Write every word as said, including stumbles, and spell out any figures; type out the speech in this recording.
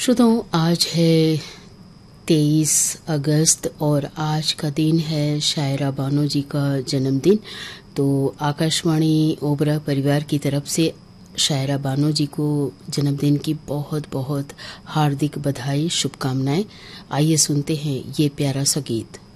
श्रोताओं, आज है तेईस अगस्त और आज का दिन है शायरा बानो जी का जन्मदिन। तो आकाशवाणी ओबरा परिवार की तरफ से शायरा बानो जी को जन्मदिन की बहुत बहुत हार्दिक बधाई, शुभकामनाएं। आइए सुनते हैं ये प्यारा सा गीत।